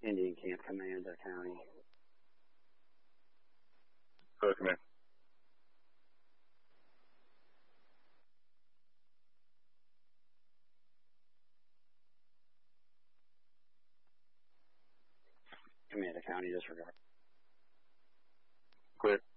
Indian Camp Command, County. Go command. Command, County, disregard. Clear.